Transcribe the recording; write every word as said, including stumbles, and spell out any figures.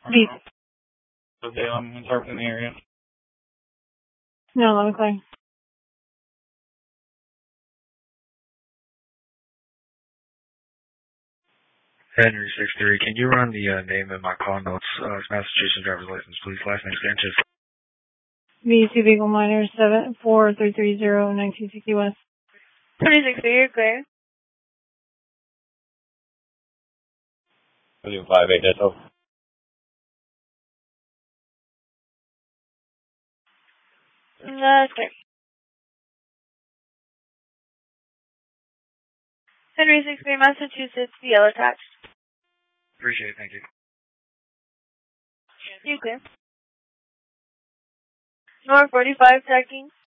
V. Okay, I'm interpreting the area. No, let me clear. Henry six three, can you run the uh, name in my call notes? Uh, it's Massachusetts driver's license, please. Last name Sanchez. V C Beagle Minor seven four three three zero nineteen sixty West. Henry six three, you're clear. William five eight, that's over. That's clear. Henry six three, Massachusetts, the yellow attached. Appreciate it, thank you. You clear. North forty-five, checking.